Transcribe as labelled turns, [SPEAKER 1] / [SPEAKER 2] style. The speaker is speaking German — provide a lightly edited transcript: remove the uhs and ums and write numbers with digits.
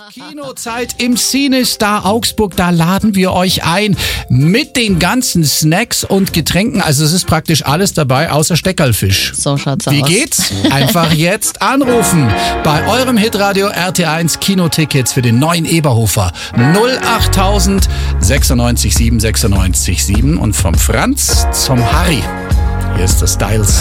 [SPEAKER 1] Kinozeit im CineStar Augsburg, da laden wir euch ein mit den ganzen Snacks und Getränken. Also es ist praktisch alles dabei, außer Steckerlfisch.
[SPEAKER 2] So schaut's aus.
[SPEAKER 1] Wie geht's? Einfach jetzt anrufen. Bei eurem Hitradio RT1 Kinotickets für den neuen Eberhofer 08000 96 7 96 7 und vom Franz zum Harry. Hier ist das Styles.